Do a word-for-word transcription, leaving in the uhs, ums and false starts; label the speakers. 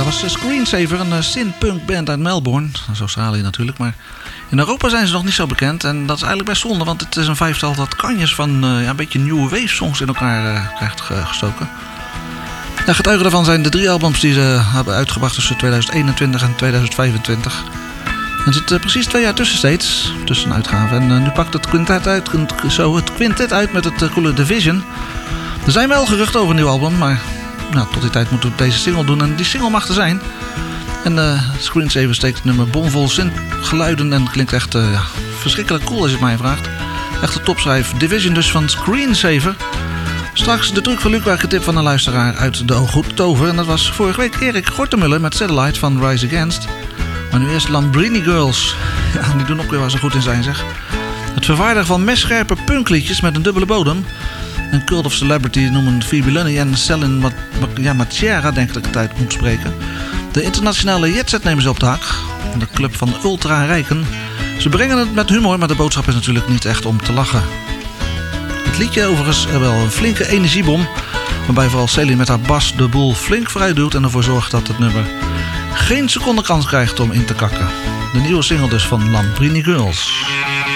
Speaker 1: was Screensaver, een synth-punk band uit Melbourne. Dat is Australië natuurlijk, maar in Europa zijn ze nog niet zo bekend. En dat is eigenlijk best zonde, want het is een vijftal dat kanjes van uh, ja, een beetje new wave songs in elkaar uh, krijgt gestoken. Ja, getuigen daarvan zijn de drie albums die ze hebben uitgebracht tussen tweeduizend eenentwintig en tweeduizend vijfentwintig. Er zit uh, precies twee jaar tussen steeds, tussen uitgaven. En uh, nu pakt het quintet uit, zo, het quintet uit met het uh, coole Division. Er zijn wel geruchten over een nieuw album, maar nou, tot die tijd moeten we deze single doen. En die single mag er zijn. En uh, Screensaver steekt het nummer bomvol synthgeluiden en klinkt echt uh, ja, verschrikkelijk cool als je het mij vraagt. Echt een topschrijf. Division dus van Screensaver. Straks de truc van Luc, waar ik een tip van een luisteraar uit de ooghoed tover. En dat was vorige week Erik Gortemuller met Satellite van Rise Against. Maar nu eerst Lambrini Girls. Ja, die doen ook weer waar ze goed in zijn, zeg. Het vervaardigen van messcherpe punkliedjes met een dubbele bodem. Een cult of celebrity noemen Phoebe Lunny en Selin Mat- ja, Matiera, denk ik dat ik het uit moet spreken. De internationale jetset nemen ze op de hak. De club van ultra-rijken. Ze brengen het met humor, maar de boodschap is natuurlijk niet echt om te lachen. Het liedje overigens wel een flinke energiebom, waarbij vooral Selin met haar bas de boel flink vooruit duwt en ervoor zorgt dat het nummer geen seconde kans krijgt om in te kakken. De nieuwe single dus van Lambrini Girls.